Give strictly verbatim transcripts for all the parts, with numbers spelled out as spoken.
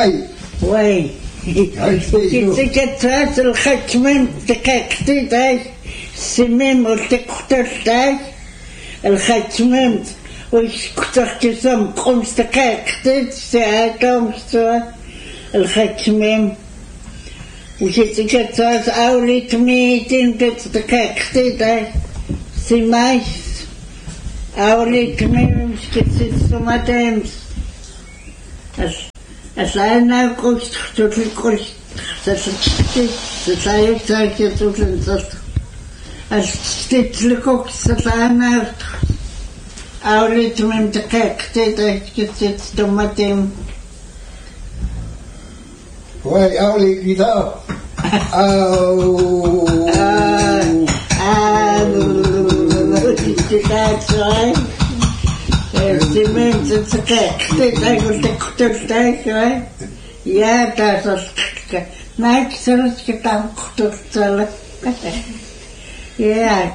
Why? Why? Kitsikatsaat الختمم تكاكتي داي سمم والتكتر داي الختمم وش كتر كسم قمت تكاكتي ساعتهم سوا الختمم وكتsikatsaat أولي تميتين تكاكتي داي سمايس أولي تميم كتسماتيمس As I now go to the course, that's the side side of the as stitch the cooks that I now our little in the cake, I get it to my team. Why, only without. Oh, that's right. Die mensen te kijken, dit eigenlijk de kuturtijk, hè? Ja, dat is het. Nee, ik zal het gedaan kuturtellen. Ja.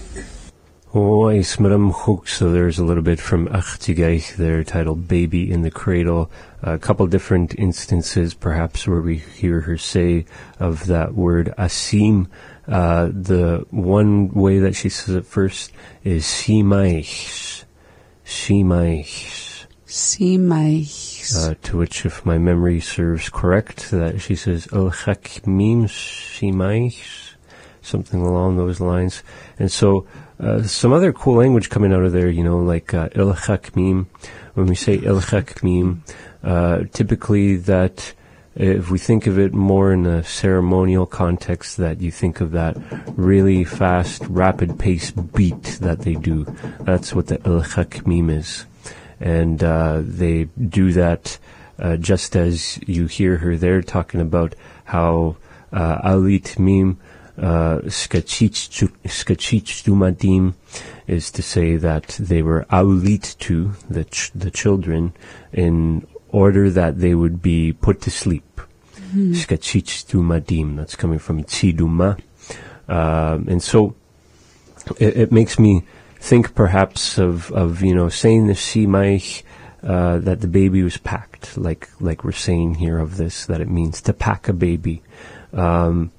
Oh, Ismaram Hook. So there's a little bit from Achtigaich there, titled Baby in the Cradle. A couple different instances, perhaps, where we hear her say of that word asim. Uh, the one way that she says it first is simaich. Simaich. Simaich. Uh, to which, if my memory serves correct, that she says El Chakmim Simaich, something along those lines. And so, uh, some other cool language coming out of there, you know, like uh, El Chakmim. When we say El Chakmim, uh, typically that, if we think of it more in a ceremonial context, that you think of that really fast, rapid-paced beat that they do. That's what the El Chakmim is. And uh, they do that uh, just as you hear her there talking about how uh, Alit Mim Skachich Dumadim is to say that they were Aulit to the, ch- the children in order that they would be put to sleep. Skachich Dumadim, that's coming from Tziduma. Uh, and so it, it makes me think perhaps of, of you know, saying the Simaich, uh, that the baby was packed, like like we're saying here of this, that it means to pack a baby. Um,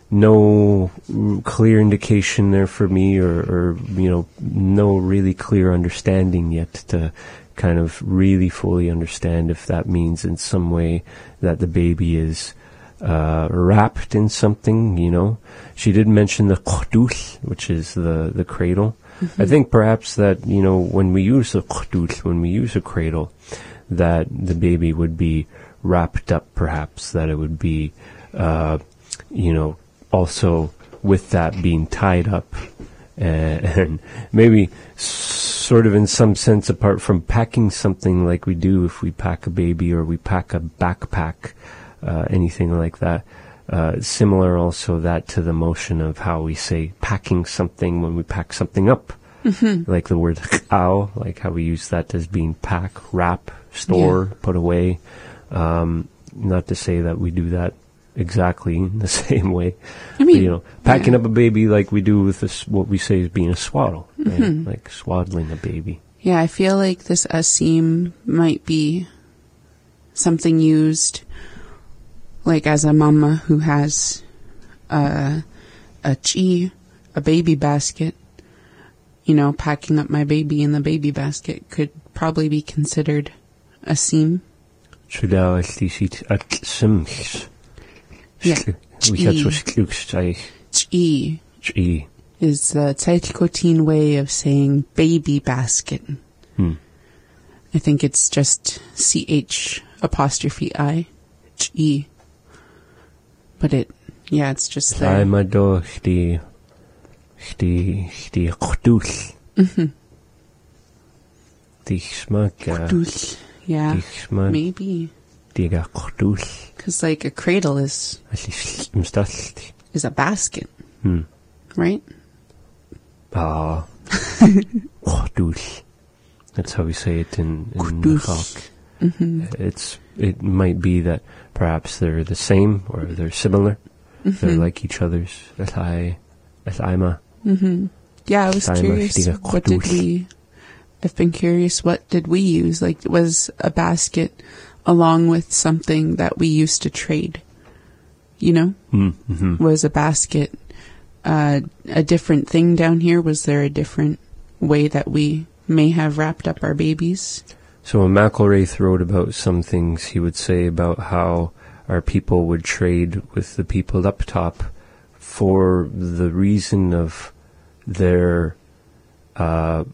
no clear indication there for me, or, or, you know, no really clear understanding yet to kind of really fully understand if that means in some way that the baby is uh, wrapped in something, you know. She did mention the qhdul, which is the, the cradle. Mm-hmm. I think perhaps that, you know, when we use the qhdul, when we use a cradle, that the baby would be wrapped up, perhaps, that it would be, uh, you know, also with that being tied up, and, and maybe sort of in some sense apart from packing something like we do if we pack a baby or we pack a backpack, uh, anything like that. Uh, similar also that to the motion of how we say packing something when we pack something up. Mm-hmm. Like the word ch'ao, like how we use that as being pack, wrap, store, yeah. put away. Um, not to say that we do that exactly in the same way. I mean, but, you know, packing yeah. up a baby like we do with this, what we say is being a swaddle, mm-hmm. right? Like swaddling a baby. Yeah, I feel like this asim might be something used like as a mama who has a, a chi, a baby basket. You know, packing up my baby in the baby basket could probably be considered asim. Yeah. Chi. Chi is the Tsaitkotin way of saying baby basket. Hmm. I think it's just C H apostrophe I. Chi. But it, yeah, it's just there. I'm a dog, the, the, the qhdul. Mm-hmm. The smug, qhdul. Yeah, maybe. Because, like, a cradle is is a basket, hmm. right? Ah, that's how we say it in in Chak. Mm-hmm. It's it might be that perhaps they're the same or they're similar. Mm-hmm. They're like each other's. Mm-hmm. Yeah, I was curious. What did we? I've been curious. What did we use? Like, was a basket along with something that we used to trade, you know, mm-hmm. was a basket uh, a different thing down here? Was there a different way that we may have wrapped up our babies? So when McElraith wrote about some things, he would say about how our people would trade with the people up top for the reason of their uh,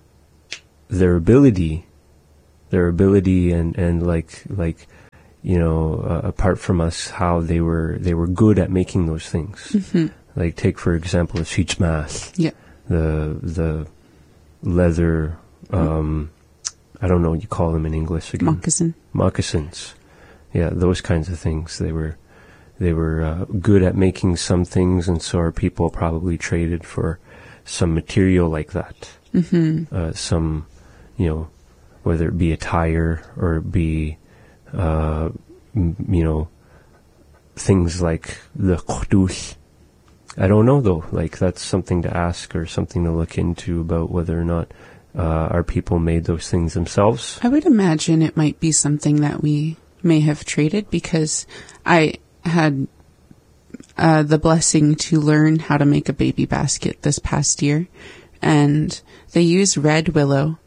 their ability, their ability, and, and like like you know, uh, apart from us, how they were they were good at making those things. Mm-hmm. Like take for example, the sheet mask, yeah, the the leather. Um, I don't know what you call them in English again. Moccasin. Moccasins. Yeah, those kinds of things. They were they were uh, good at making some things, and so our people probably traded for some material like that. Mm-hmm. Uh, some, you know, whether it be a tire or it be, uh, m- you know, things like the qudus. I don't know though. Like that's something to ask or something to look into about whether or not uh, our people made those things themselves. I would imagine it might be something that we may have traded, because I had uh, the blessing to learn how to make a baby basket this past year, and they use red willow,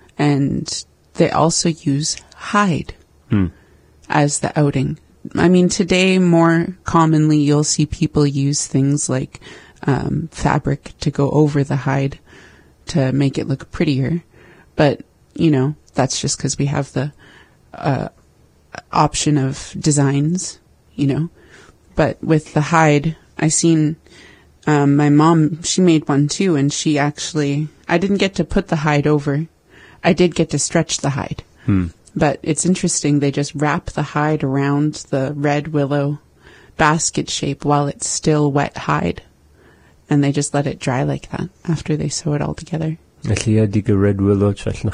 and they also use hide Hmm. as the outing. I mean, today more commonly you'll see people use things like um, fabric to go over the hide to make it look prettier, but you know, that's just because we have the uh, option of designs, you know. But with the hide, I seen um, my mom, she made one too, and she actually, I didn't get to put the hide over. I did get to stretch the hide. Hmm. But it's interesting, they just wrap the hide around the red willow basket shape while it's still wet hide. And they just let it dry like that after they sew it all together. Red willow.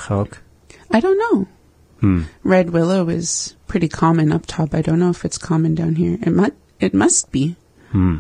I don't know. Hmm. Red willow is pretty common up top. I don't know if it's common down here. It must, it must be. Hmm.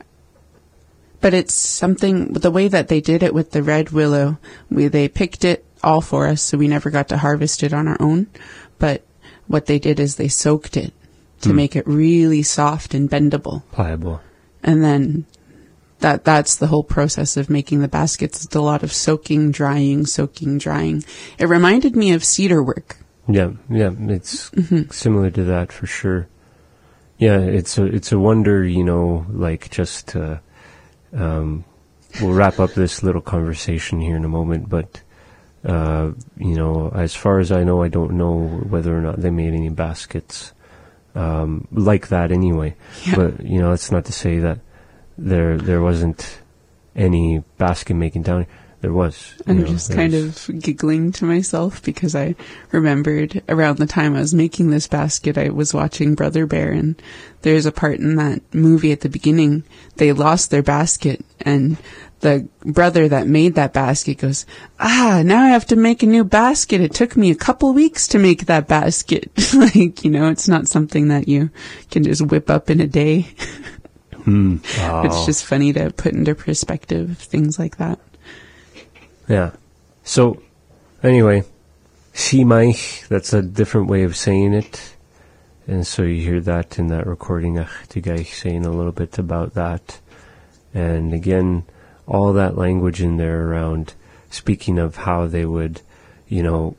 But it's something, the way that they did it with the red willow, we, they picked it all for us, so we never got to harvest it on our own. But what they did is they soaked it to Hmm. make it really soft and bendable. Pliable. And then that that's the whole process of making the baskets. It's a lot of soaking, drying, soaking, drying. It reminded me of cedar work. Yeah, yeah, it's Mm-hmm. similar to that for sure. Yeah, it's a it's a wonder, you know, like just uh, um, we'll wrap up this little conversation here in a moment, but uh, you know, as far as I know, I don't know whether or not they made any baskets um, like that anyway. Yeah. But you know, it's not to say that there there wasn't any basket making down here. There was. I'm you know, just kind there's- of giggling to myself because I remembered around the time I was making this basket, I was watching Brother Bear, and there's a part in that movie at the beginning, they lost their basket, and the brother that made that basket goes, ah, now I have to make a new basket. It took me a couple weeks to make that basket. Like, you know, it's not something that you can just whip up in a day. Hmm. Oh. It's just funny to put into perspective things like that. Yeah. So, anyway, Simaich, that's a different way of saying it. And so you hear that in that recording, Achtigaich saying a little bit about that. And again, all that language in there around speaking of how they would, you know,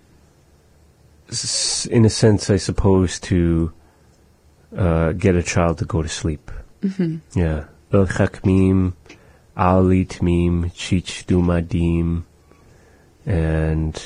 s- in a sense, I suppose, to uh, get a child to go to sleep. Mm-hmm. Yeah. Ilchakmim, Alitmim, Chichdoumadim, and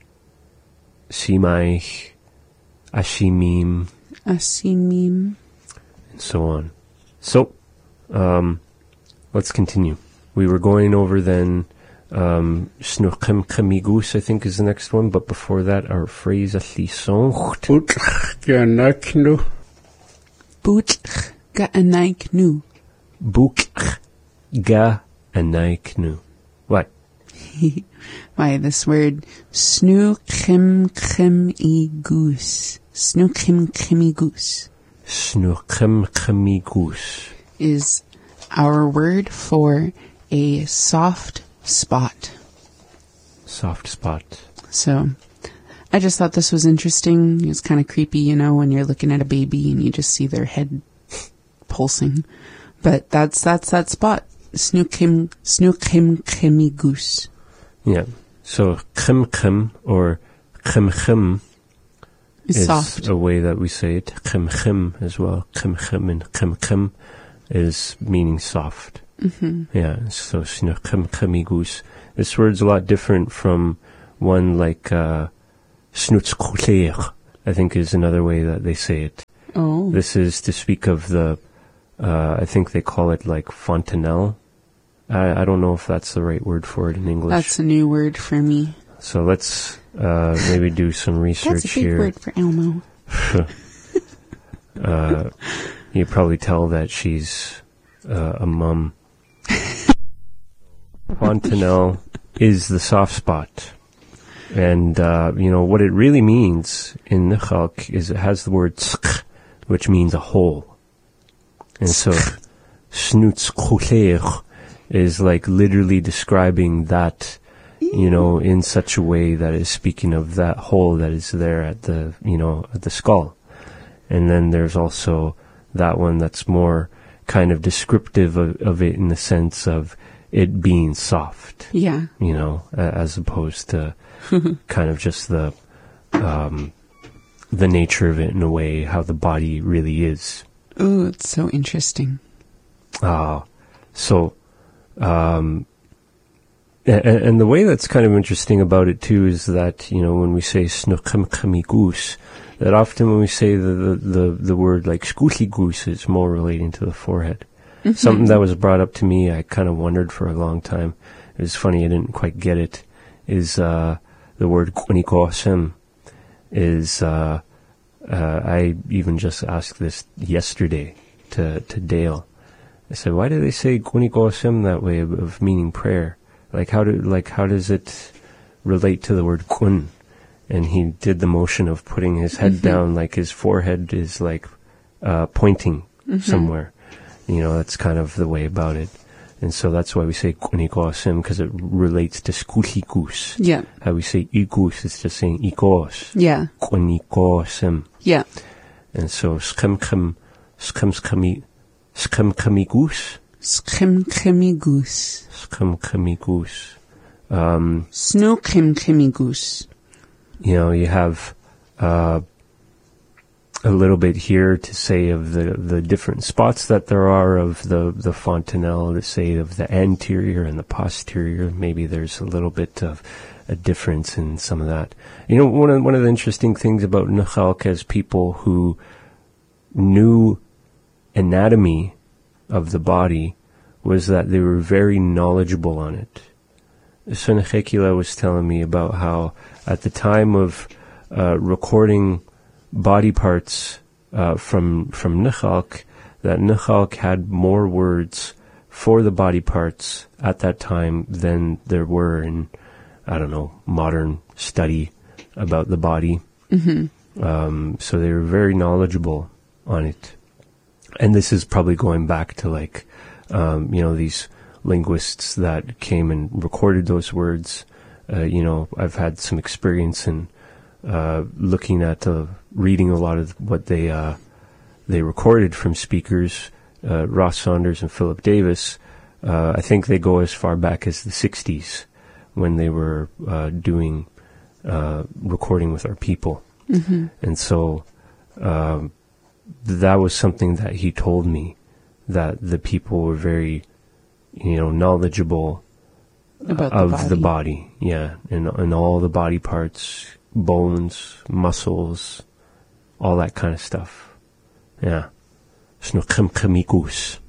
Simaich, Ashimim, Asimim. and so on. So, um, let's continue. We were going over then, um, Snuchem Chemigus, I think is the next one, but before that, our phrase, Atlisoncht. Ganaknu. Boot ga'anaik nu. Buk ga anaiknu. What? Why, this word, snoochim chim e goose. Snoochim chim goose Snuchem Chemigus. is our word for a soft spot. Soft spot. So, I just thought this was interesting. It's kind of creepy, you know, when you're looking at a baby and you just see their head pulsing. But that's that's that spot. Snookim snookim chemi goose. Yeah. So chim chim or chim chim It's is soft. a way that we say it. Chim chim as well. Chim chim and chim chim is meaning soft. Mm-hmm. Yeah. So snookim chemi goose. This word's a lot different from one like uh, snoetskoeler, I think is another way that they say it. Oh. This is to speak of the, uh, I think they call it like fontanelle. I, I don't know if that's the right word for it in English. That's a new word for me. So let's uh, maybe do some research That's a big here. word for Elmo. uh, you probably tell that she's uh, a mum. Fontanelle is the soft spot. And, uh, you know, what it really means in Nchalk is it has the word sk, which means a hole. And so, snoetskoeler is like literally describing that, you know, in such a way that is speaking of that hole that is there at the, you know, at the skull. And then there's also that one that's more kind of descriptive of, of it in the sense of it being soft. Yeah. You know, as opposed to kind of just the, um, the nature of it in a way, how the body really is. Ooh, it's so interesting. Ah, so, um, and, and the way that's kind of interesting about it too is that, you know, when we say snukkim goose, that often when we say the, the, the, the word like skooty goose, it's more relating to the forehead. Mm-hmm. Something that was brought up to me, I kind of wondered for a long time. It was funny, I didn't quite get it, is, uh, the word kunikosem is, uh, uh, I even just asked this yesterday to, to Dale. I said, why do they say kunikosem that way of, of meaning prayer? Like how do, like how does it relate to the word kun? And he did the motion of putting his head mm-hmm. down, like his forehead is like, uh, pointing mm-hmm. somewhere. You know, that's kind of the way about it. And so that's why we say kunikosem, because it relates to skutikus. Yeah. How we say ikus, it's just saying ikos. Yeah. Kunikosem. Yeah. And so skemkem, skemskemi, skemkemigus. Skemkemigus. Skemkemigus. Um, Snookhimkemigus. You know, you have, uh, a little bit here to say of the, the different spots that there are of the, the fontanelle, to say of the anterior and the posterior. Maybe there's a little bit of a difference in some of that. You know, one of, one of the interesting things about Nchalk as people who knew anatomy of the body was that they were very knowledgeable on it. Senechekila was telling me about how at the time of uh, recording body parts uh, from from Nchalk, that Nchalk had more words for the body parts at that time than there were in, I don't know, modern study about the body. Mm-hmm. Um, so they were very knowledgeable on it. And this is probably going back to like, um, you know, these linguists that came and recorded those words. Uh, you know, I've had some experience in uh, looking at, uh, reading a lot of what they, uh, they recorded from speakers, uh, Ross Saunders and Philip Davis. Uh, I think they go as far back as the sixties when they were, uh, doing, uh, recording with our people. Mm-hmm. And so, um, that was something that he told me, that the people were very, you know, knowledgeable About of the body. the body. Yeah. And, and all the body parts, bones, muscles, all that kind of stuff. Yeah. Snukimkimikus.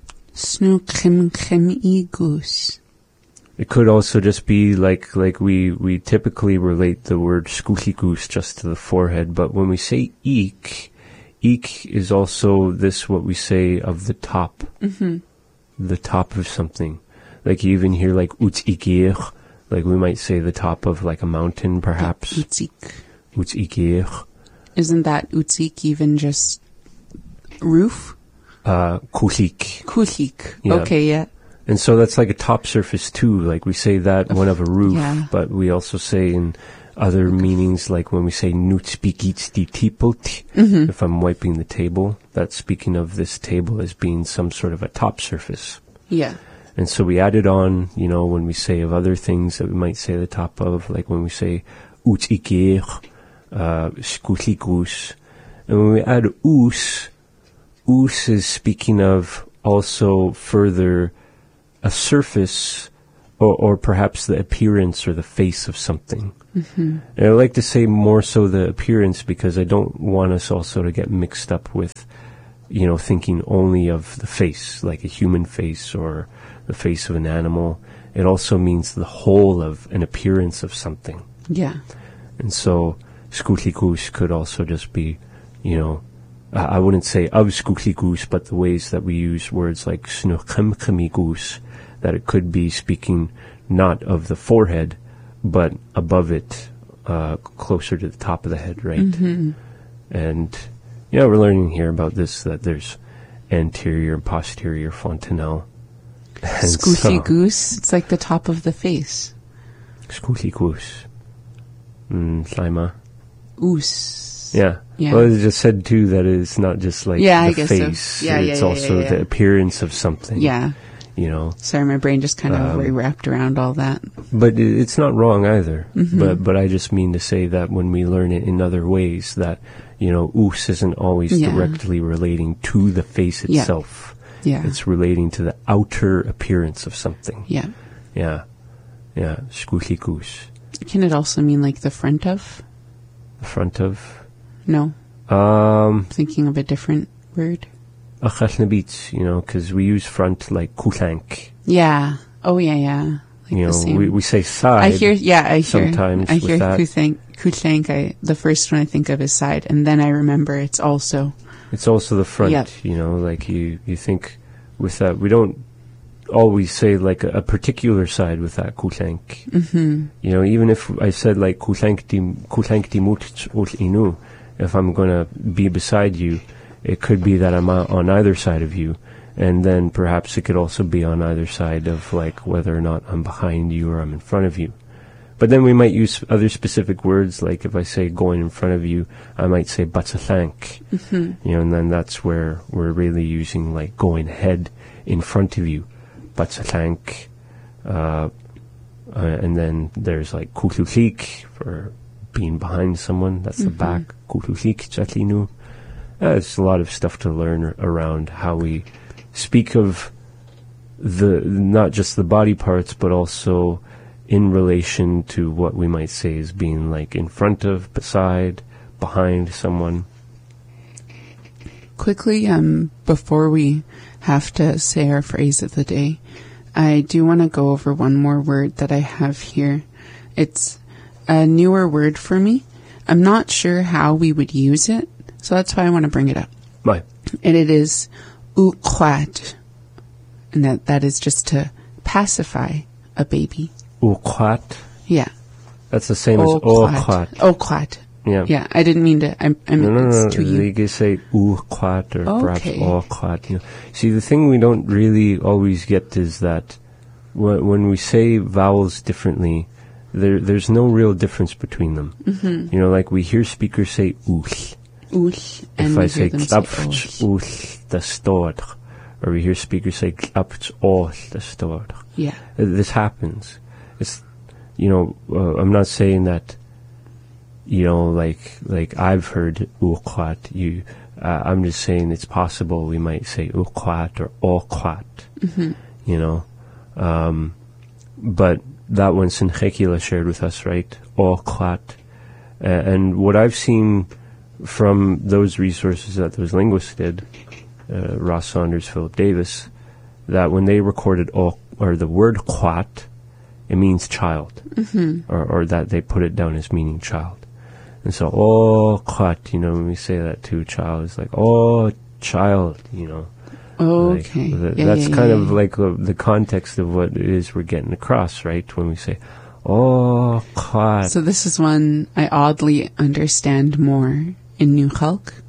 Snukimkimigus. It could also just be like, like we, we typically relate the word skukikus just to the forehead, but when we say eek, eek is also this, what we say of the top. Mm-hmm. The top of something. Like you even hear like utzikir, like we might say the top of like a mountain perhaps. Utzik. Utzikir. Isn't that utzik even just roof? Uh, kulik. Kulik. Yeah. Okay, yeah. And so that's like a top surface too. Like we say that one of a roof, yeah. but we also say in other meanings, like when we say nutspikits di tipot, Mm-hmm. if I'm wiping the table, that's speaking of this table as being some sort of a top surface. Yeah. And so we added on, you know, when we say of other things that we might say the top of, like when we say utikir, uh, skutlikus. And when we add us, us is speaking of also further a surface or, or perhaps the appearance or the face of something. Mm-hmm. And I like to say more so the appearance because I don't want us also to get mixed up with, you know, thinking only of the face, like a human face or the face of an animal. It also means the whole of an appearance of something. Yeah. And so skutlikus could also just be, you know, I I wouldn't say of skutlikus, but the ways that we use words like snuchemchemikus, that it could be speaking not of the forehead, but above it, uh, closer to the top of the head, right? Mm-hmm. And, you know, we're learning here about this, that there's anterior and posterior fontanelle. And Scoothy so- goose. It's like the top of the face. Skutlikus. Mm, Slima. Oos. Yeah. Yeah. Well, it just said too that it's not just like Yeah, the I guess so. face. Yeah, yeah, it's yeah, also yeah, yeah. the appearance of something. Yeah. You know, Sorry, my brain just kind of Um, wrapped around all that. but it, it's not wrong either. Mhm. But but I just mean to say that when we learn it in other ways, that you know, us isn't always Yeah. directly relating to the face Yeah. itself. Yeah. It's relating to the outer appearance of something. Yeah. Yeah, yeah. Skutlikus, Can it also mean like the front of? the front of. No. Um, Thinking of a different word. Achalnabits, you know, because we use front like kutank. Yeah. Oh, yeah, yeah. Like You the know, same. we, we say side. I hear, yeah, I hear, sometimes I with hear that. kuthank, kuthank, I, the first one I think of is side, and then I remember it's also, It's also the front, Yep. you know, like you, you think with that, we don't always say like a, a particular side with that kutank. mm-hmm. You know, even if I said like kutank di mut ul inu, if I'm going to be beside you, it could be that I'm on either side of you. And then perhaps it could also be on either side of like whether or not I'm behind you or I'm in front of you. But then we might use other specific words, like if I say going in front of you, I might say batsalank. Mm-hmm. You know, and then that's where we're really using like going ahead in front of you. Batsalank. Uh, uh, and then there's like kutlulik for being behind someone. That's the Mhm. back. Kutlulik chatlinu. Uh, it's a lot of stuff to learn ar- around how we speak of the not just the body parts, but also in relation to what we might say as being like in front of, beside, behind someone. Quickly, um, before we have to say our phrase of the day, I do want to go over one more word that I have here. It's a newer word for me. I'm not sure how we would use it, so that's why I want to bring it up. Right. And it is uqat. And that, that is just to pacify a baby. Uqat. Yeah. That's the same as Uqat. oqat. Uqat. Yeah. Yeah, I didn't mean to, I, I mean, No, no, no. it's to you. They can say uqat or perhaps Okay. oqat. You know. See, the thing we don't really always get is that when, when we say vowels differently, there there's no real difference between them. Mm-hmm. You know, like we hear speakers say ul. Ul, and If we I say hear them say klapft ul. ul the stord, or we hear speakers say klapft all the stord. Yeah. This happens. It's, you know, uh, I'm not saying that, you know, like like I've heard uqat. You, uh, I'm just saying it's possible we might say uqat or oqat. Mm-hmm. You know, um, but that one Sinchekila shared with us, right? Oqat, uh, and what I've seen from those resources that those linguists did, uh, Ross Saunders, Philip Davis, that when they recorded o, or the word qat, it means child, Mm-hmm. or, or that they put it down as meaning child. And so, oh, qat, you know, when we say that to a child, it's like, oh, child, you know. Okay. Like, yeah, that's yeah, kind yeah, of yeah. like uh, the context of what it is we're getting across, right? When we say, oh, qat. So this is one I oddly understand more in New Chalk,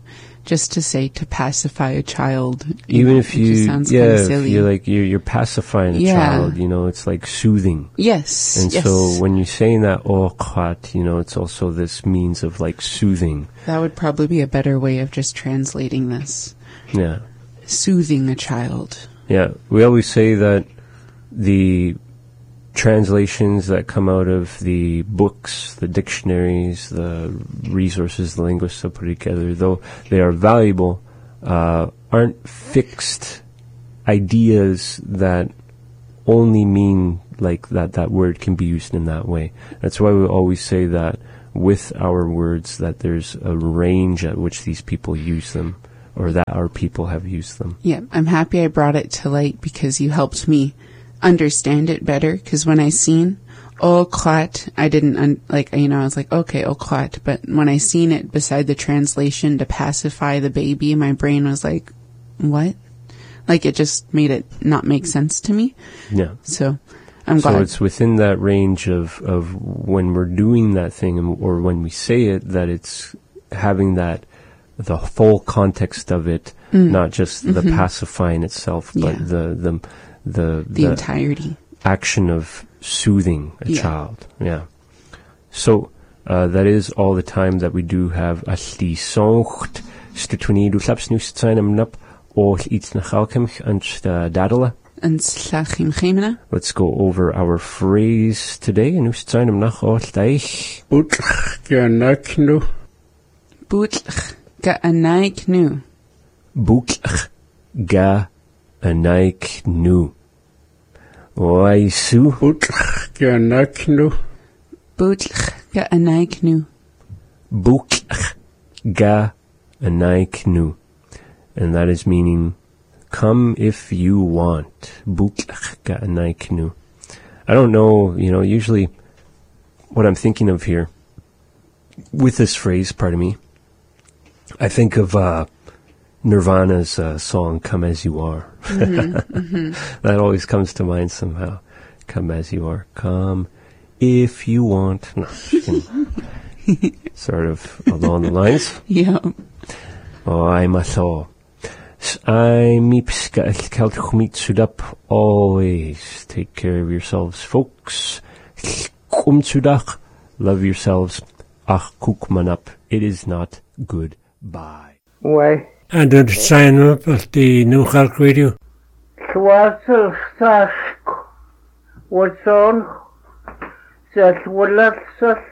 just to say to pacify a child. Even know, if it you, just sounds yeah, kind of if silly. you're like, you're, you're pacifying a Yeah. child, you know, it's like soothing. Yes. And yes. so when you're saying that, oh, khat, you know, it's also this means of like soothing. That would probably be a better way of just translating this. Yeah. Soothing a child. Yeah. We always say that the translations that come out of the books, the dictionaries, the resources the linguists have put together, though they are valuable, uh, aren't fixed ideas that only mean like that that word can be used in that way. That's why we always say that with our words that there's a range at which these people use them, or that our people have used them. Yeah, I'm happy I brought it to light because you helped me understand it better. Because when I seen oklat, I didn't un- like you know I was like okay oklat, but when I seen it beside the translation to pacify the baby, my brain was like, what? Like it just made it not make sense to me. Yeah. So I'm So glad. it's within that range of, of when we're doing that thing or when we say it, that it's having that, the full context of it, Mm. not just the Mhm. pacifying itself, but Yeah. the, the, the, the entirety. action of soothing a Yeah. child. Yeah. So, uh, that is all the time that we do have alli soncht, stutwini du slaps nu stzainem nap, or iets na chalkemch and dadala. And slachim chemena. Let's go over our phrase today. Nu stzainem nach all daich. Utlch ganaknu. Bootlch ga anai knu. Buklch ga anaik nu. Oaisu. Utlch ganaknu. Bootlch ga anai knu. Buklch ga anaik nu. And that is meaning, come if you want. Buklch ga anaik nu. I don't know, you know, usually what I'm thinking of here with this phrase, pardon me, I think of uh, Nirvana's uh, song, Come As You Are. Mm-hmm, mm-hmm. That always comes to mind somehow. Come as you are. Come if you want. No, sort of along the lines. Yeah. Oh, I'm a thaw. I'm up. Always take care of yourselves, folks. Love yourselves. Ach, kukmanap. It is not good. Bye. Why? And then sign up at the New Clark Radio. Swazel Sask what's on? That Willet Salt.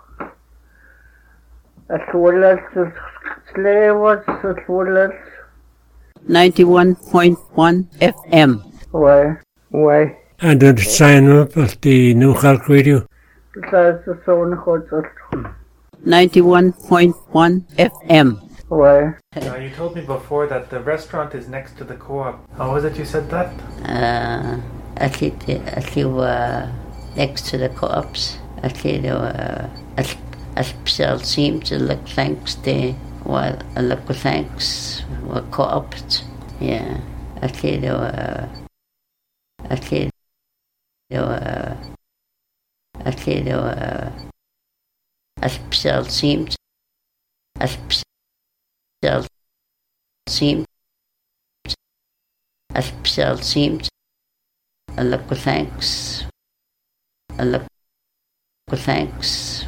That Willet Slay was that Willet. ninety-one point one F M. Why? Why? And then sign up at the New Clark Radio. That's the song hotel. ninety-one point one F M. Why? Uh, you told me before that the restaurant is next to the co-op. How was it you said that? Uh, actually, actually, uh, next to the co-ops. Actually, uh, as seem to look thanks to well, a look thanks were co-ops. Yeah, actually, uh, actually, uh, actually, uh, as seemed as seemed as seemed a look thanks a look thanks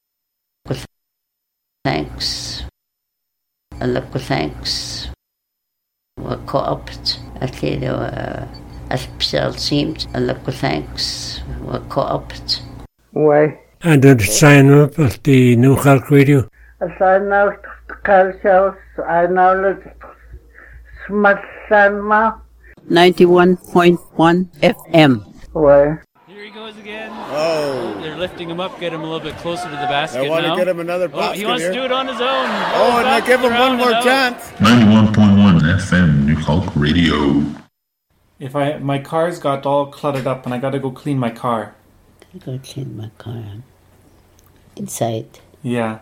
thanks a look thanks were co-opt actually uh, as seemed a look thanks were co-opt. Why? And then sign up at the New Clark Radio. As I now cultures, I now look Smatsanma. ninety-one point one F M. Why? Here he goes again. Oh. They're lifting him up, get him a little bit closer to the basket They want now. to get him another Oh, basket he wants here. to do it on his own. Oh, and they give him one more chance. ninety-one point one F M, New Hulk Radio. If I my car's got all cluttered up and I got to go clean my car. I go clean my car inside. Yeah.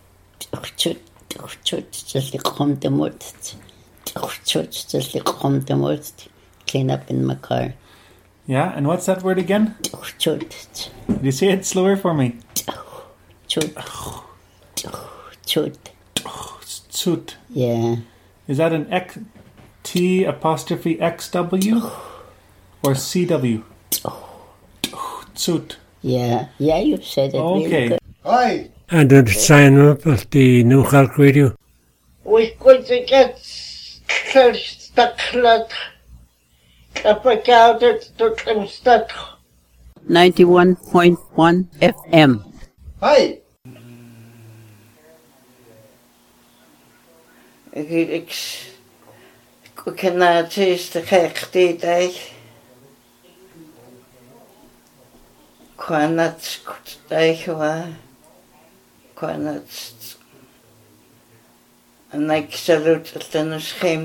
Clean up in my car. Yeah, and what's that word again? Chut. You say it slower for me. Chut. Chut. Tsut. Yeah. Is that an X, T apostrophe X W or C W? Tsut. Yeah. Yeah, you said it really Okay. good. Hi. And the sign up at the New York Radio. We're going to get first the clock. Kapag out at the stuck. ninety-one point one F M. Hi. Ik kan naar het is de gekte dag. Kan het goed dag waar. Kan het. En ik zal het dan eens geen